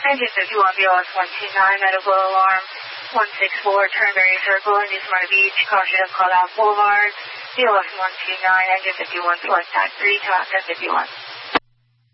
Engine 51, BLS 129, medical alarm 164, Turnberry Circle, Indy Smyrna Beach, caution of Cloud Boulevard, BLS 129, engine 51, select type 3, to 51.